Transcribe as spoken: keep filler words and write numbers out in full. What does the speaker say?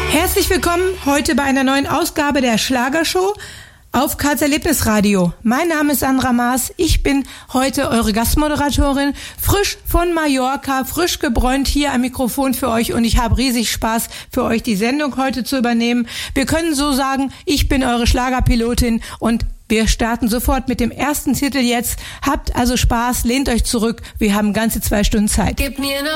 Herzlich willkommen heute bei einer neuen Ausgabe der Schlagershow auf Karls Erlebnisradio. Mein Name ist Sandra Maas, ich bin heute eure Gastmoderatorin, frisch von Mallorca, frisch gebräunt hier am Mikrofon für euch und ich habe riesig Spaß für euch die Sendung heute zu übernehmen. Wir können so sagen, ich bin eure Schlagerpilotin und wir starten sofort mit dem ersten Titel jetzt. Habt also Spaß, lehnt euch zurück, wir haben ganze zwei Stunden Zeit. Gib mir noch